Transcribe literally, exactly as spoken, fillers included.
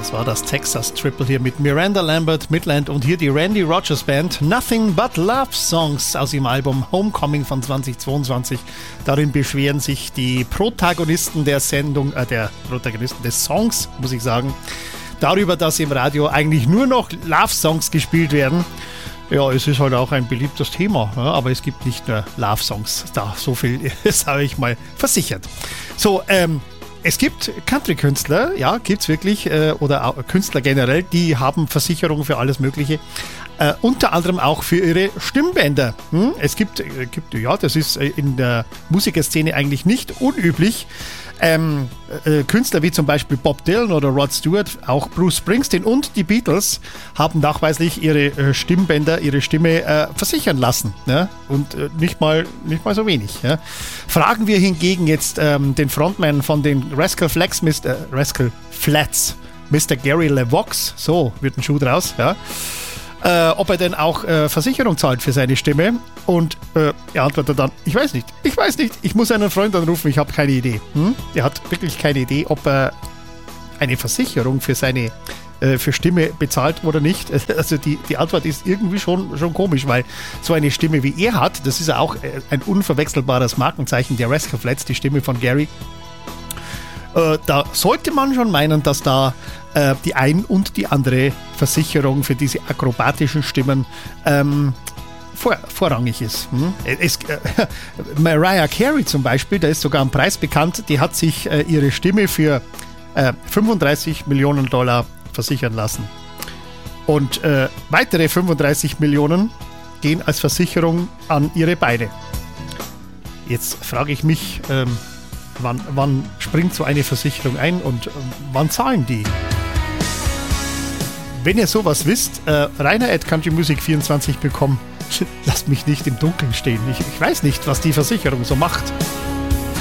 Das war das Texas Triple hier mit Miranda Lambert, Midland und hier die Randy Rogers Band. Nothing But Love Songs aus ihrem Album Homecoming von zweitausendzweiundzwanzig. Darin beschweren sich die Protagonisten der Sendung, äh, der Protagonisten des Songs, muss ich sagen, darüber, dass im Radio eigentlich nur noch Love-Songs gespielt werden. Ja, es ist halt auch ein beliebtes Thema, ja, aber es gibt nicht nur Love-Songs. Da, so viel ist, habe ich mal versichert. So, ähm, es gibt Country-Künstler, ja, gibt es wirklich, äh, oder auch Künstler generell, die haben Versicherungen für alles Mögliche. Äh, unter anderem auch für ihre Stimmbänder. Hm? Es gibt, äh, gibt, ja, das ist in der Musikerszene eigentlich nicht unüblich. Ähm, äh, Künstler wie zum Beispiel Bob Dylan oder Rod Stewart, auch Bruce Springsteen und die Beatles haben nachweislich ihre äh, Stimmbänder, ihre Stimme äh, versichern lassen. Ja? Und äh, nicht mal, nicht mal so wenig. Ja? Fragen wir hingegen jetzt ähm, den Frontman von den Rascal Flats, Mister Rascal Flats, Mister Gary LeVox, so wird ein Schuh draus, ja. Äh, ob er denn auch äh, Versicherung zahlt für seine Stimme. Und äh, er antwortet dann, ich weiß nicht, ich weiß nicht, ich muss einen Freund anrufen, ich habe keine Idee. Hm? Er hat wirklich keine Idee, ob er eine Versicherung für seine äh, für Stimme bezahlt oder nicht. Also die, die Antwort ist irgendwie schon, schon komisch, weil so eine Stimme wie er hat, das ist ja auch äh, ein unverwechselbares Markenzeichen der Rascal Flats, die Stimme von Gary. Äh, da sollte man schon meinen, dass da äh, die ein und die andere Versicherung für diese akrobatischen Stimmen ähm, vor, vorrangig ist. Hm? Es, äh, Mariah Carey zum Beispiel, da ist sogar ein Preis bekannt, die hat sich äh, ihre Stimme für äh, fünfunddreißig Millionen Dollar versichern lassen. Und äh, weitere fünfunddreißig Millionen gehen als Versicherung an ihre Beine. Jetzt frage ich mich, ähm, Wann, wann springt so eine Versicherung ein und äh, wann zahlen die? Wenn ihr sowas wisst, äh, Rainer at countrymusic vierundzwanzig punkt com, lasst mich nicht im Dunkeln stehen. Ich, ich weiß nicht, was die Versicherung so macht.